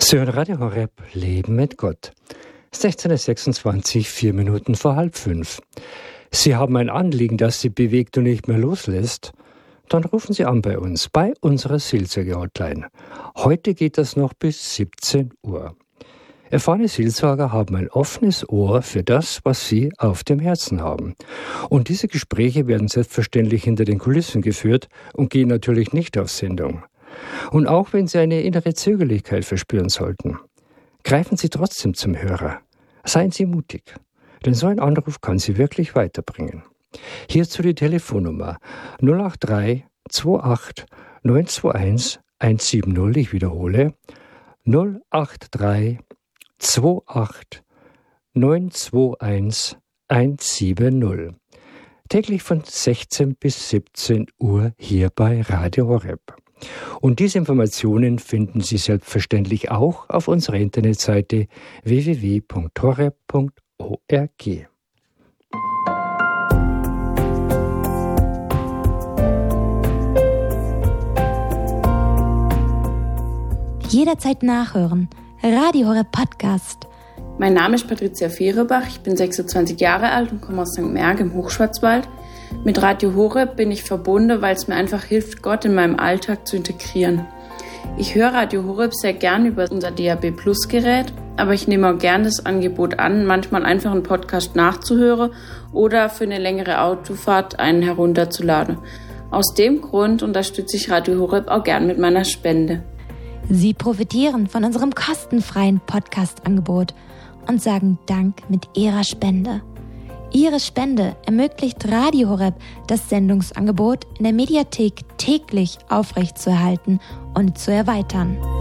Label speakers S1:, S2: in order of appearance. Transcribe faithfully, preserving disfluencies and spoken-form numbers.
S1: Sie hören Radio Horeb, Leben mit Gott. sechzehn Uhr sechsundzwanzig, vier Minuten vor halb fünf. Sie haben ein Anliegen, das Sie bewegt und nicht mehr loslässt? Dann rufen Sie an bei uns, bei unserer Seelsorge-Hotline. Heute geht das noch bis siebzehn Uhr. Erfahrene Seelsorger haben ein offenes Ohr für das, was sie auf dem Herzen haben. Und diese Gespräche werden selbstverständlich hinter den Kulissen geführt und gehen natürlich nicht auf Sendung. Und auch wenn Sie eine innere Zögerlichkeit verspüren sollten, greifen Sie trotzdem zum Hörer. Seien Sie mutig, denn so ein Anruf kann Sie wirklich weiterbringen. Hierzu die Telefonnummer null acht drei zwei acht neun zwei eins eins sieben null. Ich wiederhole null acht drei zwei acht neun zwei eins eins sieben null. Täglich von sechzehn bis siebzehn Uhr hier bei Radio Horeb. Und diese Informationen finden Sie selbstverständlich auch auf unserer Internetseite w w w punkt horeb punkt org.
S2: Jederzeit nachhören. Radio Horeb Podcast.
S3: Mein Name ist Patricia Fehrebach, ich bin sechsundzwanzig Jahre alt und komme aus Sankt Märg im Hochschwarzwald. Mit Radio Horeb bin ich verbunden, weil es mir einfach hilft, Gott in meinem Alltag zu integrieren. Ich höre Radio Horeb sehr gern über unser D A B Plus Gerät, aber ich nehme auch gern das Angebot an, manchmal einfach einen Podcast nachzuhören oder für eine längere Autofahrt einen herunterzuladen. Aus dem Grund unterstütze ich Radio Horeb auch gern mit meiner Spende.
S2: Sie profitieren von unserem kostenfreien Podcast-Angebot und sagen Dank mit Ihrer Spende. Ihre Spende ermöglicht Radio Horeb, das Sendungsangebot in der Mediathek täglich aufrechtzuerhalten und zu erweitern.